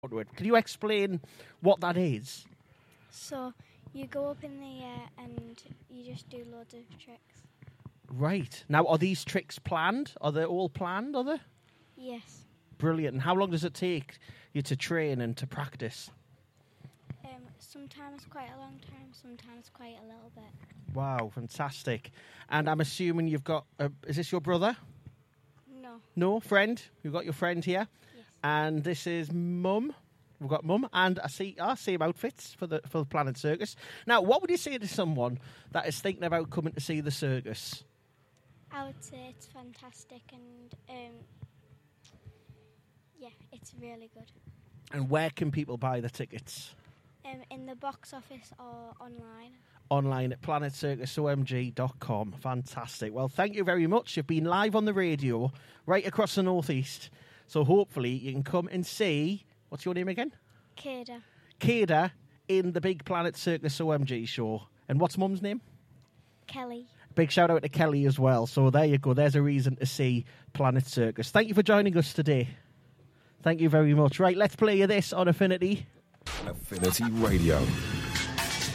Can you explain what that is? So you go up in the air and you just do loads of tricks. Right. Now, are these tricks planned? Are they all planned, are they? Yes. Brilliant. And how long does it take you to train and to practice? Sometimes quite a long time, sometimes quite a little bit. Wow, fantastic. And I'm assuming you've got... is this your brother? No. No, friend? You've got your friend here? Yes. And this is Mum. We've got Mum and same outfits for the Planet Circus. Now, what would you say to someone that is thinking about coming to see the circus? I would say it's fantastic and, yeah, it's really good. And where can people buy the tickets? In the box office or online. Online at planetcircusomg.com. Fantastic. Well, thank you very much. You've been live on the radio right across the northeast. So hopefully you can come and see... What's your name again? Kada. Kada in the big Planet Circus OMG show. And what's Mum's name? Kelly. Big shout out to Kelly as well. So there you go. There's a reason to see Planet Circus. Thank you for joining us today. Thank you very much. Right, let's play you this on Affinity. Affinity Radio.